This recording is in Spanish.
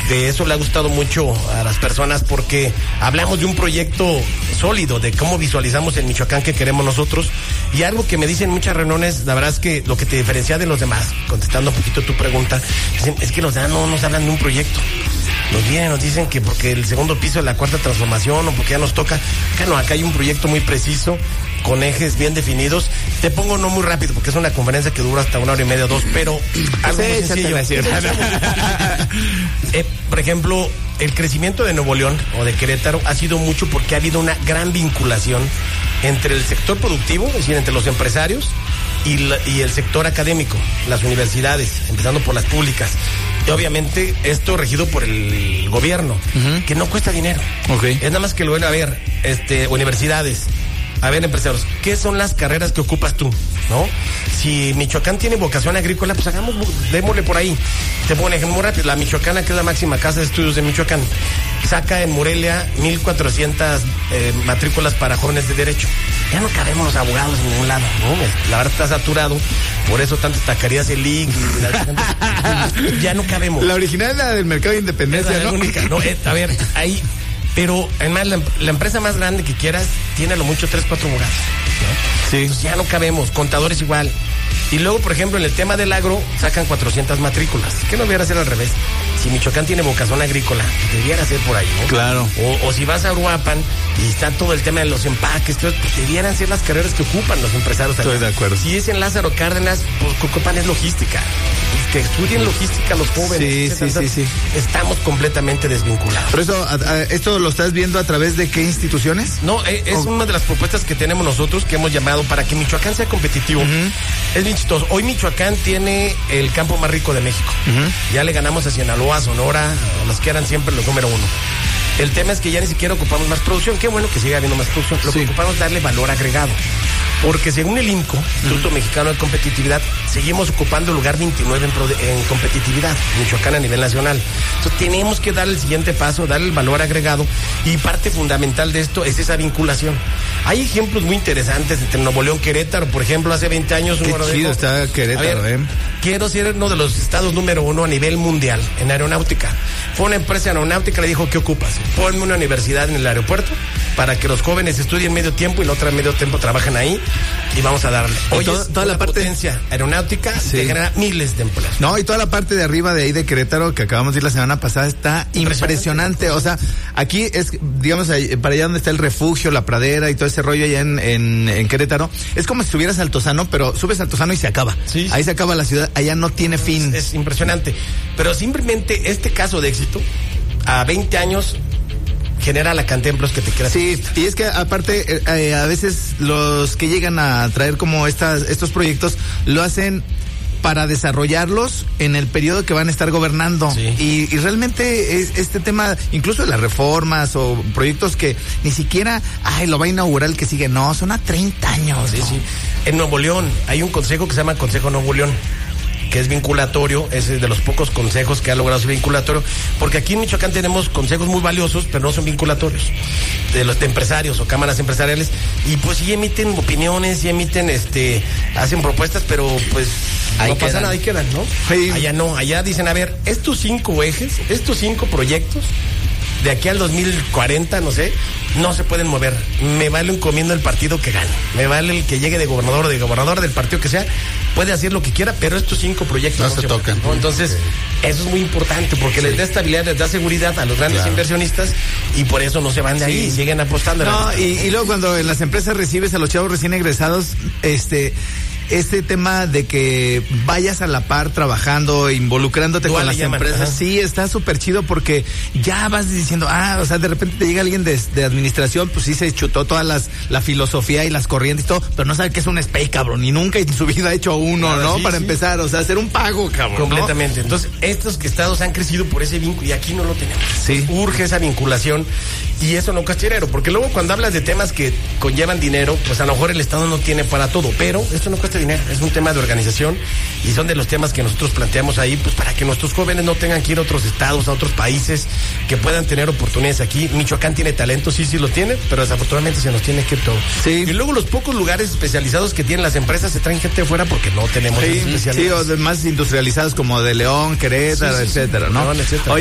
de eso le ha gustado mucho a las personas porque hablamos de un proyecto sólido, de cómo visualizamos el Michoacán que queremos nosotros. Y algo que me dicen en muchas reuniones, la verdad es que lo que te diferencia de los demás, contestando un poquito tu pregunta, es que los demás no nos hablan de un proyecto. Nos vienen, nos dicen que porque el segundo piso de la cuarta transformación o porque ya nos toca. Acá no, acá hay un proyecto muy preciso, con ejes bien definidos. Te pongo no muy rápido porque es una conferencia que dura hasta 1 hora y media, 2, pero algo muy sencillo. Por ejemplo, el crecimiento de Nuevo León o de Querétaro ha sido mucho porque ha habido una gran vinculación entre el sector productivo, es decir, entre los empresarios y el sector académico, las universidades, empezando por las públicas. Y obviamente esto regido por el gobierno, que no cuesta dinero. Okay. Es nada más que lo ven a ver, universidades. A ver, empresarios, ¿qué son las carreras que ocupas tú? ¿No? Si Michoacán tiene vocación agrícola, pues démosle por ahí. Te pongo un ejemplo muy rápido. La Michoacana, que es la máxima casa de estudios de Michoacán, saca en Morelia 1,400 matrículas para jóvenes de derecho. Ya no cabemos los abogados en ningún lado, ¿no? La verdad está saturado, por eso tantas taquerías el LIC. Ya no cabemos. La original es la del mercado de independencia, ¿no? Única. No, a ver, ahí... Pero además la empresa más grande que quieras tiene a lo mucho 3, 4 abogados, ¿no? Sí. Entonces ya no cabemos, contadores igual. Y luego, por ejemplo, en el tema del agro, sacan 400 matrículas. ¿Qué no debiera ser al revés? Si Michoacán tiene vocación agrícola, debiera ser por ahí, ¿no? Claro. O si vas a Uruapan y está todo el tema de los empaques, pues debieran ser las carreras que ocupan los empresarios allá. Estoy de acuerdo. Si es en Lázaro Cárdenas, pues que ocupan es logística. Que estudien logística los jóvenes. Sí. Estamos completamente desvinculados. Por eso, ¿esto lo estás viendo a través de qué instituciones? No, es una de las propuestas que tenemos nosotros, que hemos llamado para que Michoacán sea competitivo. Es bien chistoso. Hoy Michoacán tiene el campo más rico de México. Ya le ganamos a Sinaloa, Sonora, a los que eran siempre los número 1. El tema es que ya ni siquiera ocupamos más producción. Qué bueno que siga habiendo más producción. Lo que ocupamos es darle valor agregado. Porque según el INCO, Instituto Mexicano de Competitividad, seguimos ocupando el lugar 29 en competitividad, Michoacán a nivel nacional. Entonces tenemos que dar el siguiente paso, darle el valor agregado, y parte fundamental de esto es esa vinculación. Hay ejemplos muy interesantes entre Nuevo León, Querétaro, por ejemplo, hace 20 años. Qué chido está Querétaro, Quiero ser uno de los estados número 1 a nivel mundial en aeronáutica. Fue una empresa aeronáutica, le dijo, ¿qué ocupas? Ponme una universidad en el aeropuerto para que los jóvenes estudien medio tiempo y la otra medio tiempo trabajen ahí, y vamos a darle. Hoy toda la potencia aeronáutica genera miles de empleos. No, y toda la parte de arriba de ahí de Querétaro, que acabamos de ir la semana pasada, está impresionante. O sea, aquí es, digamos, para allá donde está el refugio, la pradera y todo ese rollo allá en Querétaro, es como si estuvieras a Altozano, pero subes a Altozano y se acaba. Sí. Ahí se acaba la ciudad, allá no tiene fin. Es impresionante. Pero simplemente este caso de éxito, a 20 años, genera la cantidad de empleos que te quieras. Sí, y es que aparte, a veces los que llegan a traer como estos proyectos, lo hacen para desarrollarlos en el periodo que van a estar gobernando. Sí. Y realmente este tema, incluso de las reformas o proyectos que ni siquiera, lo va a inaugurar el que sigue. No, son a 30 años. Sí, ¿no? sí. En Nuevo León hay un consejo que se llama Consejo Nuevo León, que es vinculatorio, es de los pocos consejos que ha logrado ser vinculatorio, porque aquí en Michoacán tenemos consejos muy valiosos, pero no son vinculatorios, de los de empresarios o cámaras empresariales, y pues sí emiten opiniones, sí emiten, hacen propuestas, pero pues ahí no pasa nada, ahí quedan, ¿no? Sí. Allá no, allá dicen, a ver, estos 5 ejes, estos 5 proyectos, de aquí al 2040, no sé, no se pueden mover. Me vale un comiendo el partido que gane. Me vale el que llegue de gobernador del partido que sea. Puede hacer lo que quiera, pero estos 5 proyectos no se tocan. ¿No? Entonces, eso es muy importante porque les da estabilidad, les da seguridad a los grandes inversionistas, y por eso no se van de ahí y siguen apostando. No, y luego cuando en las empresas recibes a los chavos recién egresados, este tema de que vayas a la par trabajando, involucrándote con las empresas, sí, está súper chido porque ya vas diciendo, o sea, de repente te llega alguien de administración, pues sí se chutó toda la filosofía y las corrientes y todo, pero no sabe qué es un SPEI, cabrón, y nunca en su vida ha hecho uno, ¿no? Sí, para empezar, o sea, hacer un pago, cabrón. Completamente. ¿No? Entonces, estos estados han crecido por ese vínculo y aquí no lo tenemos. Sí. Urge esa vinculación, y eso no cuesta dinero, porque luego cuando hablas de temas que conllevan dinero, pues a lo mejor el estado no tiene para todo, pero esto no cuesta dinero, es un tema de organización, y son de los temas que nosotros planteamos ahí, pues para que nuestros jóvenes no tengan que ir a otros estados, a otros países, que puedan tener oportunidades aquí. Michoacán tiene talento, sí lo tiene, pero desafortunadamente se nos tiene que ir todo. Sí. Y luego los pocos lugares especializados que tienen las empresas se traen gente de fuera porque no tenemos especialistas. Sí, o más industrializados como de León, Querétaro, etcétera, ¿no? León, etcétera.